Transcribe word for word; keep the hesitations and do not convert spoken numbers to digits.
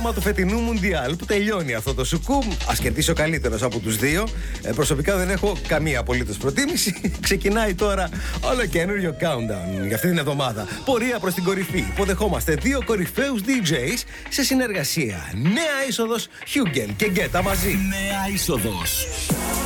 θέμα του φετινού Μουντιάλ που τελειώνει αυτό το σουκούμ. Ας κερδίσει ο καλύτερος από τους δύο. Ε, προσωπικά δεν έχω καμία απολύτως προτίμηση. Ξεκινάει τώρα όλο καινούριο countdown για αυτή την εβδομάδα. Πορεία προς την κορυφή. Υποδεχόμαστε δύο κορυφαίους ντι τζέις σε συνεργασία. Νέα είσοδος Χιούγκεν και Γκέτα μαζί. Νέα είσοδος.